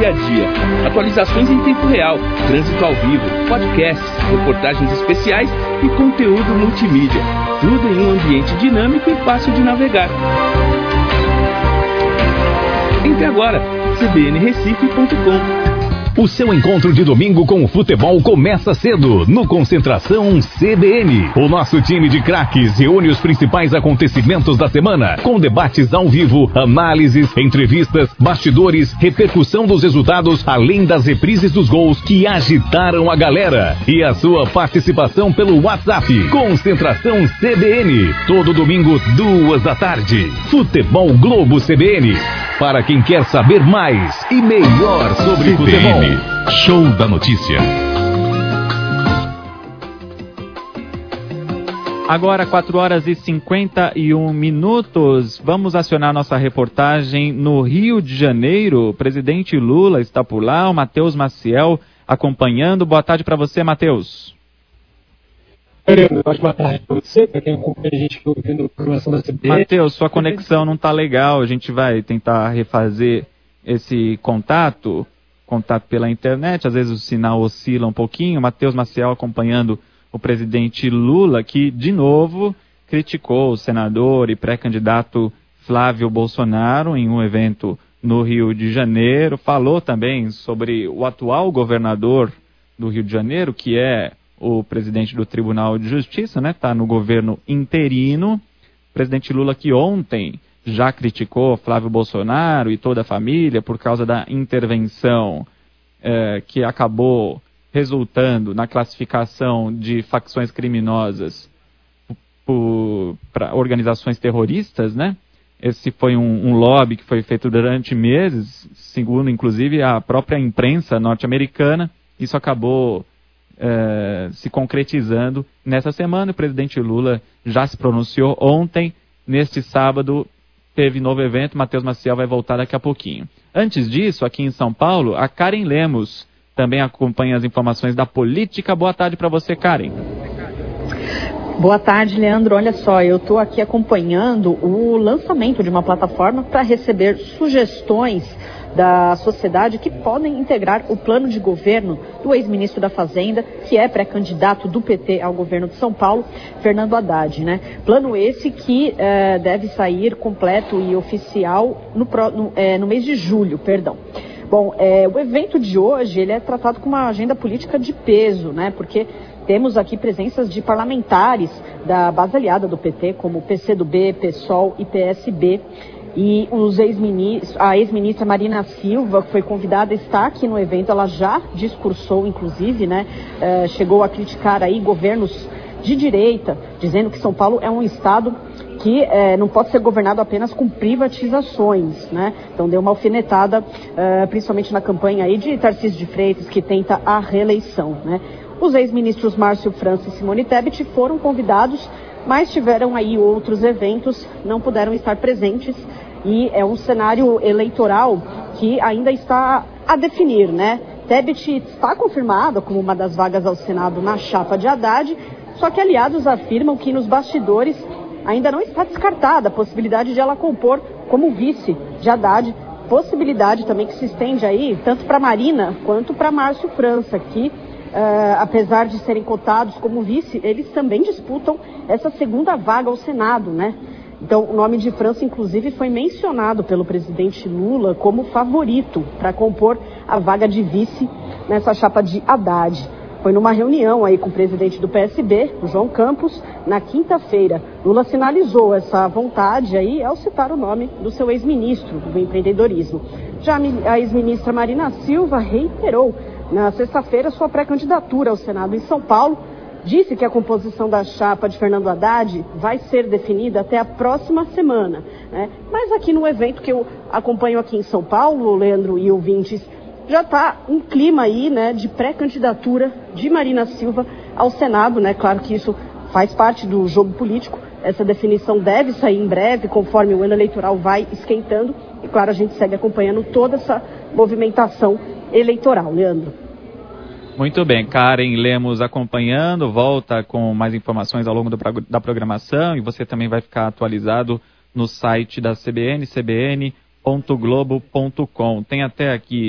dia a dia. Atualizações em tempo real, trânsito ao vivo, podcasts, reportagens especiais e conteúdo multimídia. Tudo em um ambiente dinâmico e fácil de navegar. Entre agora, cbnrecife.com. O seu encontro de domingo com o futebol começa cedo, no Concentração CBN. O nosso time de craques reúne os principais acontecimentos da semana, com debates ao vivo, análises, entrevistas, bastidores, repercussão dos resultados, além das reprises dos gols que agitaram a galera. E a sua participação pelo WhatsApp. Concentração CBN, todo domingo, 14h. Futebol Globo CBN. Para quem quer saber mais e melhor sobre futebol. Show da Notícia. Agora 4h51. Vamos acionar nossa reportagem no Rio de Janeiro. O presidente Lula está por lá, o Matheus Maciel acompanhando. Boa tarde para você, Matheus. Boa tarde para você, para quem acompanha a gente ouvindo a programação da CBN. Matheus, sua conexão não está legal, a gente vai tentar refazer esse contato pela internet, às vezes o sinal oscila um pouquinho. Matheus Maciel acompanhando o presidente Lula, que de novo criticou o senador e pré-candidato Flávio Bolsonaro em um evento no Rio de Janeiro. Falou também sobre o atual governador do Rio de Janeiro, que é o presidente do Tribunal de Justiça, né? Está no governo interino. O presidente Lula, que ontem já criticou Flávio Bolsonaro e toda a família por causa da intervenção que acabou resultando na classificação de facções criminosas para organizações terroristas, né? Esse foi um lobby que foi feito durante meses, segundo inclusive a própria imprensa norte-americana. Isso acabou se concretizando nessa semana. O presidente Lula já se pronunciou ontem. Neste sábado teve novo evento. Matheus Maciel vai voltar daqui a pouquinho. Antes disso, aqui em São Paulo, a Karen Lemos também acompanha as informações da política. Boa tarde para você, Karen. Boa tarde, Leandro. Olha só, eu estou aqui acompanhando o lançamento de uma plataforma para receber sugestões da sociedade que podem integrar o plano de governo do ex-ministro da Fazenda, que é pré-candidato do PT ao governo de São Paulo, Fernando Haddad, né? Plano esse que deve sair completo e oficial no mês de julho, perdão. Bom, o evento de hoje ele é tratado com uma agenda política de peso, né? Porque temos aqui presenças de parlamentares da base aliada do PT, como PCdoB, PSOL e PSB. E a ex-ministra Marina Silva foi convidada a estar aqui no evento. Ela já discursou, inclusive, né? Chegou a criticar aí governos de direita, dizendo que São Paulo é um estado que não pode ser governado apenas com privatizações, né? Então deu uma alfinetada, principalmente na campanha aí de Tarcísio de Freitas, que tenta a reeleição, né? Os ex-ministros Márcio França e Simone Tebet foram convidados, mas tiveram aí outros eventos, não puderam estar presentes. E é um cenário eleitoral que ainda está a definir, né? Tebet está confirmada como uma das vagas ao Senado na chapa de Haddad, só que aliados afirmam que nos bastidores ainda não está descartada a possibilidade de ela compor como vice de Haddad, possibilidade também que se estende aí tanto para Marina quanto para Márcio França, que apesar de serem cotados como vice, eles também disputam essa segunda vaga ao Senado, né? Então, o nome de França, inclusive, foi mencionado pelo presidente Lula como favorito para compor a vaga de vice nessa chapa de Haddad. Foi numa reunião aí com o presidente do PSB, o João Campos, na quinta-feira. Lula sinalizou essa vontade aí ao citar o nome do seu ex-ministro do empreendedorismo. Já a ex-ministra Marina Silva reiterou na sexta-feira sua pré-candidatura ao Senado em São Paulo. Disse que a composição da chapa de Fernando Haddad vai ser definida até a próxima semana, né? Mas aqui no evento que eu acompanho aqui em São Paulo, Leandro e ouvintes, já está um clima aí, né, de pré-candidatura de Marina Silva ao Senado, né? Claro que isso faz parte do jogo político. Essa definição deve sair em breve, conforme o ano eleitoral vai esquentando. E claro, a gente segue acompanhando toda essa movimentação eleitoral, Leandro. Muito bem, Karen Lemos acompanhando, volta com mais informações ao longo da programação e você também vai ficar atualizado no site da CBN, cbn.globo.com. Tem até aqui